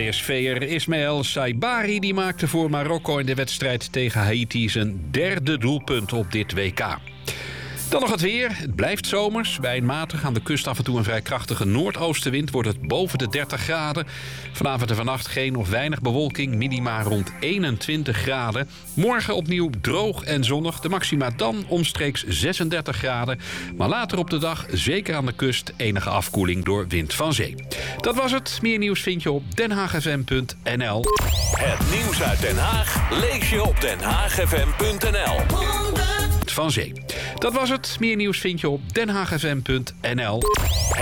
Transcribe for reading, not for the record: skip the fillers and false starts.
PSV'er Ismaël Saibari die maakte voor Marokko in de wedstrijd tegen Haiti zijn derde doelpunt op dit WK. Dan nog het weer. Het blijft zomers. Bij een matig aan de kust af en toe een vrij krachtige noordoostenwind wordt het boven de 30 graden. Vanavond en vannacht geen of weinig bewolking. Minima rond 21 graden. Morgen opnieuw droog en zonnig. De maxima dan omstreeks 36 graden. Maar later op de dag, zeker aan de kust, enige afkoeling door wind van zee. Dat was het. Meer nieuws vind je op denhaagfm.nl. Het nieuws uit Den Haag lees je op denhaagfm.nl. Van zee. Dat was het. Meer nieuws vind je op denhaagfm.nl.